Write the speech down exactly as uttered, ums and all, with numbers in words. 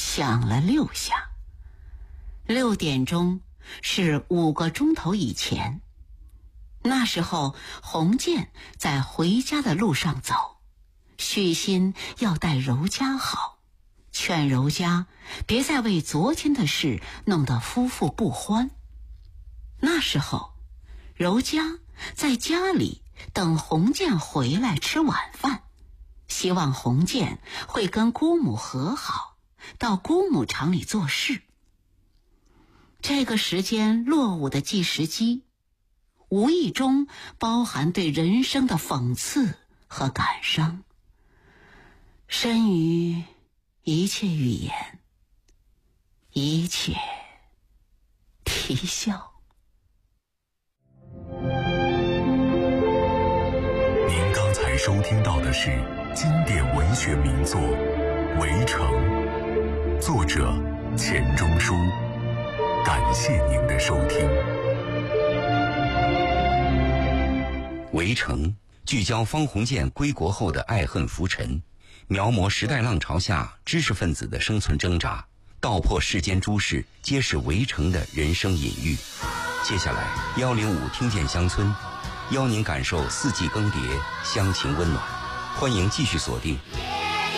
响了六下。六点钟是五个钟头以前，那时候洪建在回家的路上走，许心要待柔家好，劝柔家别再为昨天的事弄得夫妇不欢。那时候柔家在家里等洪建回来吃晚饭，希望洪建会跟姑母和好，到姑母厂里做事。这个时间落伍的计时机，无意中包含对人生的讽刺和感伤，深于一切语言，一切啼笑。 您刚才收听到的是经典文学名作《围城》，作者钱钟书。感谢您的收听。 围城聚焦方鸿渐归国后的爱恨浮沉，描摹时代浪潮下知识分子的生存挣扎，道破世间诸事，揭示围城的人生隐喻。接下来幺零五听见乡村，邀您感受四季更迭，乡情温暖。欢迎继续锁定